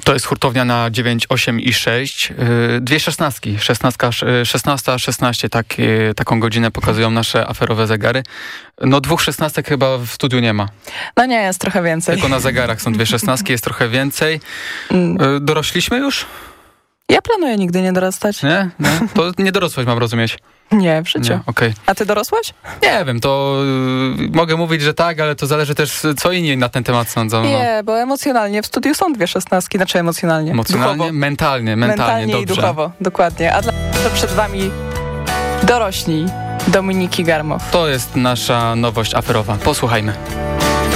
To jest hurtownia na 9, 8 i 6. Dwie szesnastki. 16, 16, taką godzinę pokazują nasze aferowe zegary. No 2 szesnastek chyba w studiu nie ma. No nie, jest trochę więcej. Tylko na zegarach są 2 szesnastki, jest trochę więcej. Dorośliśmy już? Ja planuję nigdy nie dorastać. Nie? To nie dorosłeś, mam rozumieć. Nie, w życiu. Nie, okay. A ty dorosłaś? Nie wiem, to mogę mówić, że tak, ale to zależy też, co inni na ten temat sądzą. Nie, bo emocjonalnie w studiu są 2 szesnastki, znaczy emocjonalnie. Emocjonalnie? Duchowo. Mentalnie, dobrze. I duchowo, dokładnie. A to przed wami dorośli Dominiki Garmow. To jest nasza nowość aferowa. Posłuchajmy.